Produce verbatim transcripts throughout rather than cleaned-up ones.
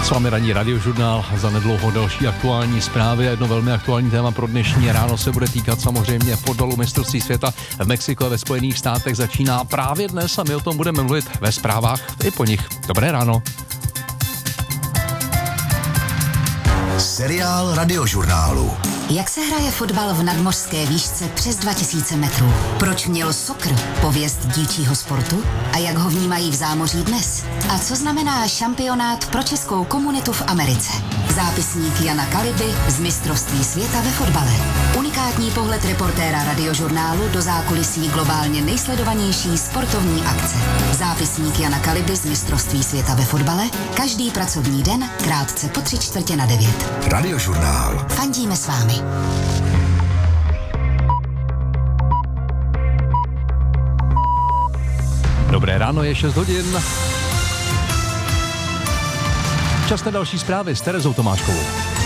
S vámi ranní radiožurnál, za nedlouho další aktuální zprávy a jedno velmi aktuální téma pro dnešní ráno se bude týkat samozřejmě fotbalu mistrovství světa v Mexiku a ve Spojených státech začíná právě dnes a my o tom budeme mluvit ve zprávách i po nich. Dobré ráno. Seriál radiožurnálu. Jak se hraje fotbal v nadmořské výšce přes dva tisíce metrů? Proč měl soccer pověst díčího sportu? A jak ho vnímají v zámoří dnes? A co znamená šampionát pro českou komunitu v Americe? Zápisník Jana Kaliby z mistrovství světa ve fotbale. Unikátní pohled reportéra radiožurnálu do zákulisí globálně nejsledovanější sportovní akce. Zápisník Jana Kaliby z mistrovství světa ve fotbale. Každý pracovní den krátce po tři čtvrtě na devět. Radiožurnál. Fandíme s vámi. Dobré ráno, je šest hodin. Čas na další zprávy s Terezou Tomáškovou.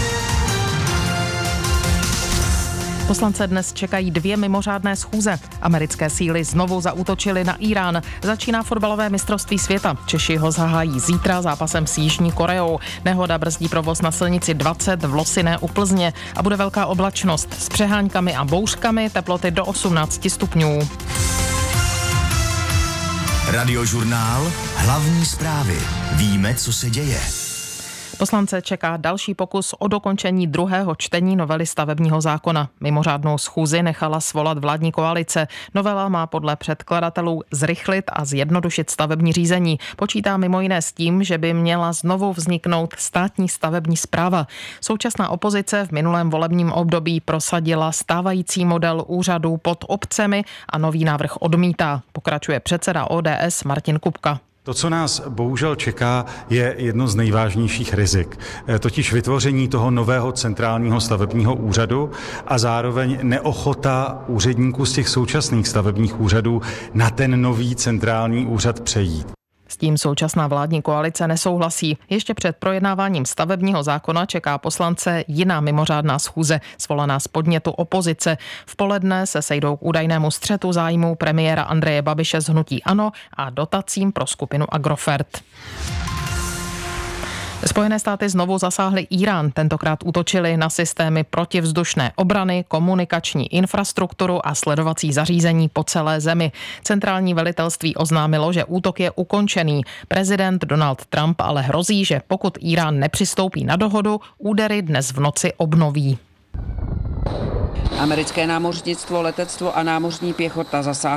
Poslance dnes čekají dvě mimořádné schůze. Americké síly znovu zaútočily na Irán. Začíná fotbalové mistrovství světa. Češi ho zahájí zítra zápasem s Jižní Koreou. Nehoda brzdí provoz na silnici dvacet v Losiné u Plzně a bude velká oblačnost s přeháňkami a bouřkami, teploty do osmnáct stupňů. Radiožurnál. Hlavní zprávy. Víme, co se děje. Poslance čeká další pokus o dokončení druhého čtení novely stavebního zákona. Mimořádnou schůzi nechala svolat vládní koalice. Novela má podle předkladatelů zrychlit a zjednodušit stavební řízení. Počítá mimo jiné s tím, že by měla znovu vzniknout státní stavební správa. Současná opozice v minulém volebním období prosadila stávající model úřadů pod obcemi a nový návrh odmítá. Pokračuje předseda O D S Martin Kupka. To, co nás bohužel čeká, je jedno z nejvážnějších rizik, totiž vytvoření toho nového centrálního stavebního úřadu a zároveň neochota úředníků z těch současných stavebních úřadů na ten nový centrální úřad přejít. S tím současná vládní koalice nesouhlasí. Ještě před projednáváním stavebního zákona čeká poslance jiná mimořádná schůze, svolaná z podnětu opozice. V poledne se sejdou k údajnému střetu zájmů premiéra Andreje Babiše z hnutí ANO a dotacím pro skupinu Agrofert. Spojené státy znovu zasáhly Irán, tentokrát útočili na systémy protivzdušné obrany, komunikační infrastrukturu a sledovací zařízení po celé zemi. Centrální velitelství oznámilo, že útok je ukončený. Prezident Donald Trump ale hrozí, že pokud Irán nepřistoupí na dohodu, údery dnes v noci obnoví. Americké námořnictvo, letectvo a námořní pěchota zasáhly